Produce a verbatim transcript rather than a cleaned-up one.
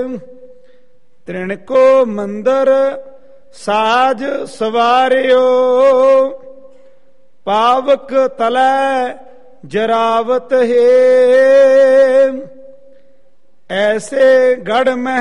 ਤ੍ਰਿਣ ਕੋ ਮੰਦਰ ਸਾਜ ਸਵਾਰਿਓ, ਪਾਵਕ ਤਲੈ ਜਰਾਵਤ ਹੈ। ਐਸੇ ਗੜ ਮਹਿ